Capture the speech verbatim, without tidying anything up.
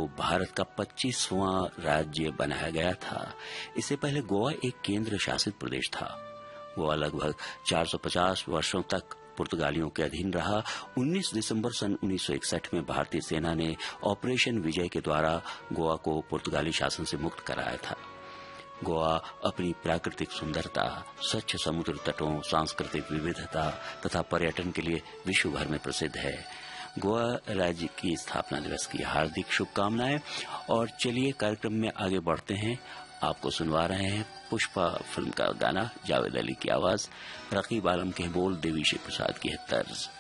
भारत का पच्चीसवां राज्य बनाया गया था। इससे पहले गोवा एक केंद्र शासित प्रदेश था। गोवा लगभग चार सौ पचास वर्षों तक पुर्तगालियों के अधीन रहा। उन्नीस दिसंबर सन उन्नीस सौ इकसठ में भारतीय सेना ने ऑपरेशन विजय के द्वारा गोवा को पुर्तगाली शासन से मुक्त कराया था। गोवा अपनी प्राकृतिक सुंदरता, स्वच्छ समुद्र तटों, सांस्कृतिक विविधता तथा पर्यटन के लिए विश्व भर में प्रसिद्ध है। गोवा राज्य की स्थापना दिवस की हार्दिक शुभकामनाएं। और चलिए कार्यक्रम में आगे बढ़ते हैं। आपको सुनवा रहे हैं पुष्पा फिल्म का गाना, जावेद अली की आवाज, रकीब आलम के बोल, देवी श्री प्रसाद की है तर्ज।